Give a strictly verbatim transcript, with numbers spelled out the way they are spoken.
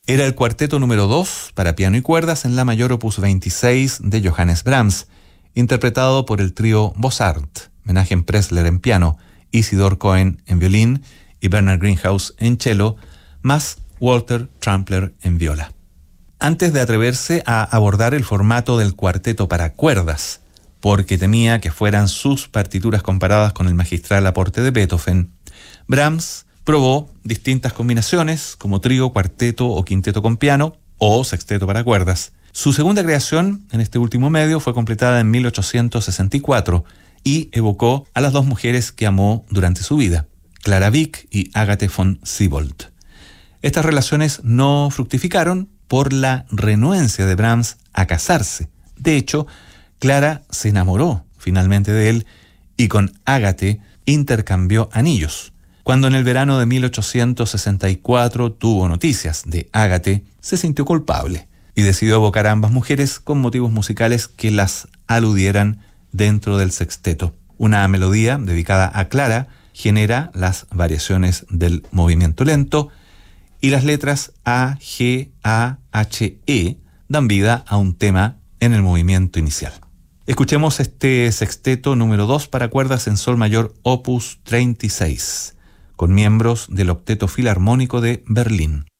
Era el cuarteto número dos para piano y cuerdas en la mayor opus veintiséis de Johannes Brahms, interpretado por el trío Bossart, Menachem Pressler en piano, Isidor Cohen en violín y Bernard Greenhouse en cello, más Walter Trampler en viola. Antes de atreverse a abordar el formato del cuarteto para cuerdas, porque temía que fueran sus partituras comparadas con el magistral aporte de Beethoven, Brahms probó distintas combinaciones como trío, cuarteto o quinteto con piano o sexteto para cuerdas. Su segunda creación en este último medio fue completada en mil ochocientos sesenta y cuatro y evocó a las dos mujeres que amó durante su vida, Clara Wieck y Agathe von Siebold. Estas relaciones no fructificaron por la renuencia de Brahms a casarse. De hecho, Clara se enamoró finalmente de él y con Agathe intercambió anillos. Cuando en el verano de mil ochocientos sesenta y cuatro tuvo noticias de Agathe, se sintió culpable y decidió evocar a ambas mujeres con motivos musicales que las aludieran dentro del sexteto. Una melodía dedicada a Clara genera las variaciones del movimiento lento y las letras A, G, A, H, E dan vida a un tema en el movimiento inicial. Escuchemos este sexteto número dos para cuerdas en sol mayor opus treinta y seis, con miembros del Octeto Filarmónico de Berlín.